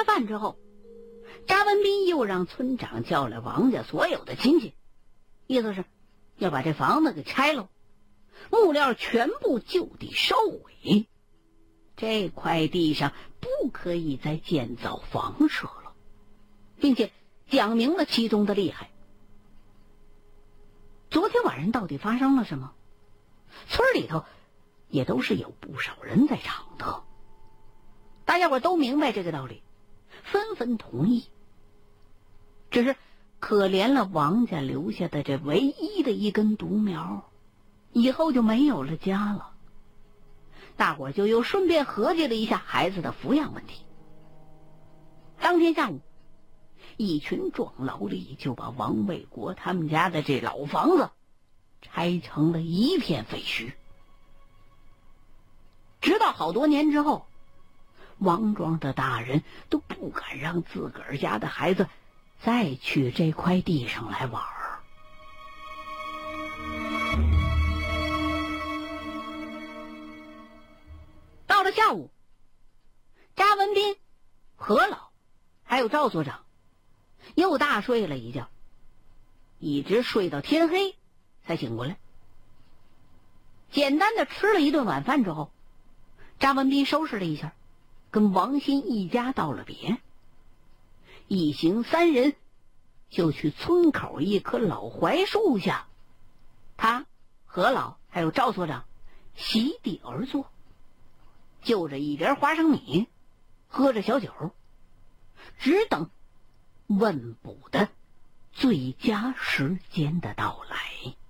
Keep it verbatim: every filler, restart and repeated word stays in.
饭之后，查文斌又让村长叫来王家所有的亲戚，意思是要把这房子给拆了，木料全部就地烧毁，这块地上不可以再建造房舍了，并且讲明了其中的厉害。昨天晚上到底发生了什么？村里头也都是有不少人在场的，大家伙都明白这个道理，纷纷同意。只是可怜了王家留下的这唯一的一根独苗，以后就没有了家了。大伙就又顺便合计了一下孩子的抚养问题。当天下午，一群壮劳力就把王卫国他们家的这老房子拆成了一片废墟。直到好多年之后，王庄的大人都不敢让自个儿家的孩子再去这块地上来玩儿。到了下午，查文斌、何老还有赵所长又大睡了一觉，一直睡到天黑才醒过来。简单的吃了一顿晚饭之后，查文斌收拾了一下，跟王鑫一家道了别，一行三人就去村口一棵老槐树下，他、何老还有赵所长席地而坐，就着一碟花生米，喝着小酒，只等问卜的最佳时间的到来。